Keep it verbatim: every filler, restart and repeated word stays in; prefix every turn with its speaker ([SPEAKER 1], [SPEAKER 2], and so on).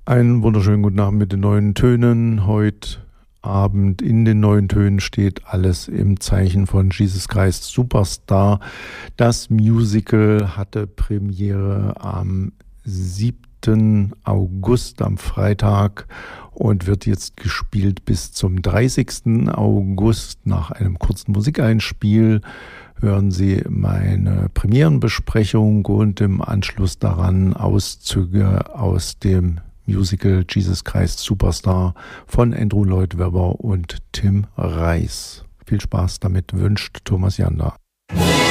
[SPEAKER 1] Einen wunderschönen guten Abend mit den neuen Tönen. Heute Abend in den neuen Tönen steht alles im Zeichen von Jesus Christ Superstar. Das Musical hatte Premiere am siebten August, am Freitag, und wird jetzt gespielt bis zum dreißigsten August. Nach einem kurzen Musikeinspiel hören Sie meine Premierenbesprechung und im Anschluss daran Auszüge aus dem Musical Jesus Christ Superstar von Andrew Lloyd Webber und Tim Rice. Viel Spaß damit wünscht Thomas Janda.